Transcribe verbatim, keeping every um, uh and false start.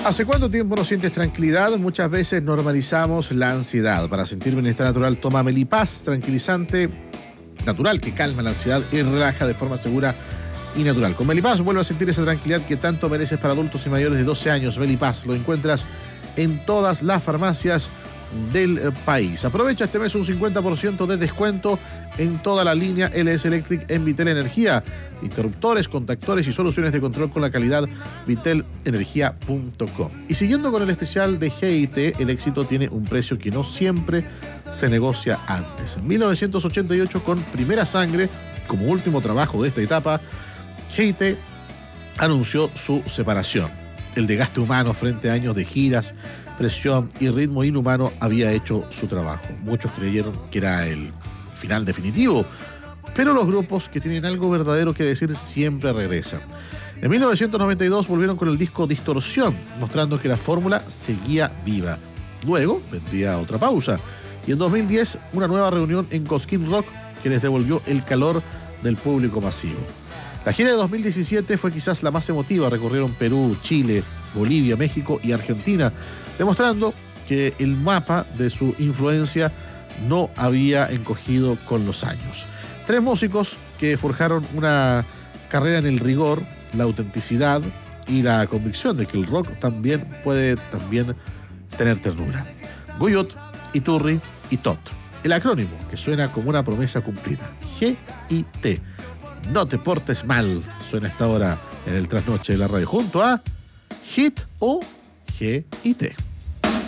¿Hace cuánto tiempo no sientes tranquilidad? Muchas veces normalizamos la ansiedad. Para sentir bienestar natural, toma Melipaz, tranquilizante natural que calma la ansiedad y relaja de forma segura y natural. Con Melipaz vuelve a sentir esa tranquilidad que tanto mereces para adultos y mayores de doce años. Melipaz lo encuentras en todas las farmacias del país. Aprovecha este mes un cincuenta por ciento de descuento en toda la línea L S Electric en Vitel Energía. Interruptores, contactores y soluciones de control con la calidad vitel energía punto com. Y siguiendo con el especial de G I T, el éxito tiene un precio que no siempre se negocia antes. En mil novecientos ochenta y ocho, con Primera Sangre como último trabajo de esta etapa, G I T anunció su separación. El desgaste humano frente a años de giras, presión y ritmo inhumano había hecho su trabajo. Muchos creyeron que era el final definitivo, pero los grupos que tienen algo verdadero que decir siempre regresan. En mil novecientos noventa y dos volvieron con el disco Distorsión, mostrando que la fórmula seguía viva. Luego vendría otra pausa, y en dos mil diez una nueva reunión en Cosquín Rock que les devolvió el calor del público masivo. La gira de dos mil diecisiete fue quizás la más emotiva. Recorrieron Perú, Chile, Bolivia, México y Argentina, demostrando que el mapa de su influencia no había encogido con los años. Tres músicos que forjaron una carrera en el rigor, la autenticidad y la convicción de que el rock también puede también tener ternura. Guyot, Iturri y Tot. El acrónimo que suena como una promesa cumplida. G I T. No te portes mal. Suena esta hora en el trasnoche de la radio junto a Hit o G I T.